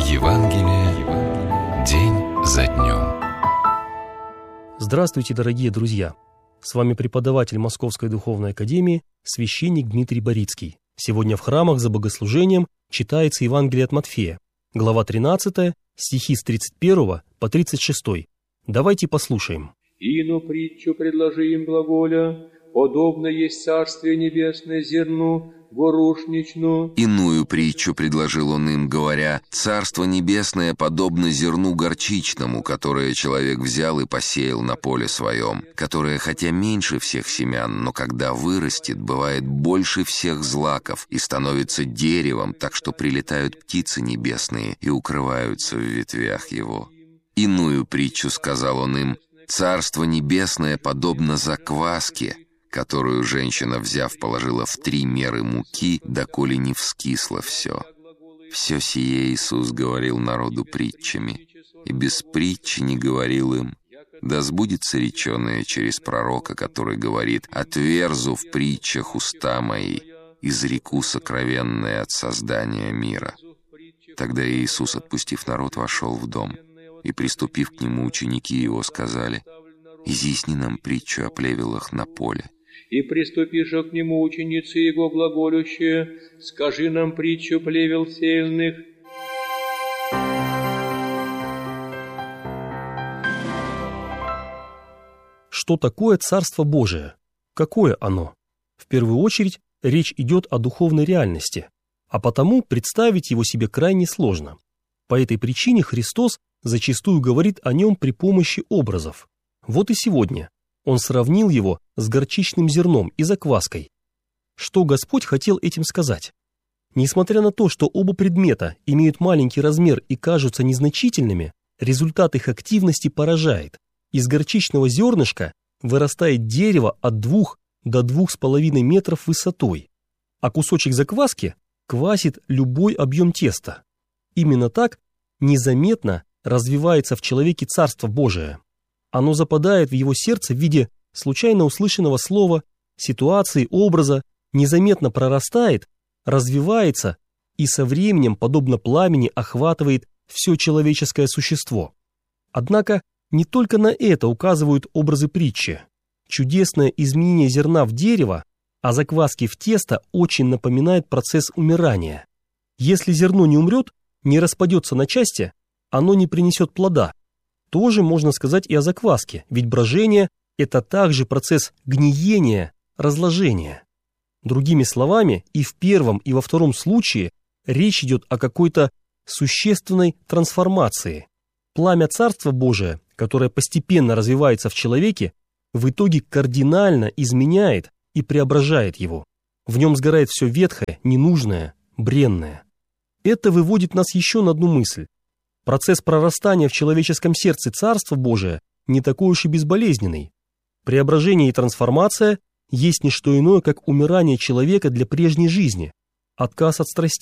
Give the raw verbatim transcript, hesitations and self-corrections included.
Евангелие день за днем. Здравствуйте, дорогие друзья! С вами преподаватель Московской Духовной Академии, священник Дмитрий Борицкий. Сегодня в храмах за богослужением читается Евангелие от Матфея, глава тринадцатая, стихи с тридцать первого по тридцать шестой. Давайте послушаем. «Ину притчу предложи им глаголя, подобно есть Царствие Небесное зерну горушничну». Иную притчу предложил он им, говоря: «Царство Небесное подобно зерну горчичному, которое человек взял и посеял на поле своем, которое, хотя меньше всех семян, но когда вырастет, бывает больше всех злаков и становится деревом, так что прилетают птицы небесные и укрываются в ветвях его». Иную притчу сказал он им: «Царство Небесное подобно закваске, которую женщина, взяв, положила в три меры муки, доколе не вскисло все». Все сие Иисус говорил народу притчами, и без притчи не говорил им, да сбудется реченое через пророка, который говорит: «Отверзу в притчах уста мои, изреку сокровенное от создания мира». Тогда Иисус, отпустив народ, вошел в дом, и, приступив к нему, ученики его сказали: «Изъясни нам притчу о плевелах на поле». И приступиша к нему ученицы его глаголющие: «Скажи нам притчу плевел сеянных». Что такое Царство Божие? Какое оно? В первую очередь, речь идет о духовной реальности, а потому представить его себе крайне сложно. По этой причине Христос зачастую говорит о нем при помощи образов. Вот и сегодня он сравнил его с горчичным зерном и закваской. Что Господь хотел этим сказать? Несмотря на то, что оба предмета имеют маленький размер и кажутся незначительными, результат их активности поражает. Из горчичного зернышка вырастает дерево от двух до двух с половиной метров высотой, а кусочек закваски квасит любой объем теста. Именно так незаметно развивается в человеке Царство Божие. Оно западает в его сердце в виде случайно услышанного слова, ситуации, образа, незаметно прорастает, развивается и со временем, подобно пламени, охватывает все человеческое существо. Однако не только на это указывают образы притчи. Чудесное изменение зерна в дерево, а закваски в тесто очень напоминает процесс умирания. Если зерно не умрет, не распадется на части, оно не принесет плода. Тоже можно сказать и о закваске, ведь брожение – это также процесс гниения, разложения. Другими словами, и в первом, и во втором случае речь идет о какой-то существенной трансформации. Пламя Царства Божия, которое постепенно развивается в человеке, в итоге кардинально изменяет и преображает его. В нем сгорает все ветхое, ненужное, бренное. Это выводит нас еще на одну мысль. Процесс прорастания в человеческом сердце Царства Божия не такой уж и безболезненный. Преображение и трансформация есть не что иное, как умирание человека для прежней жизни, отказ от страстей.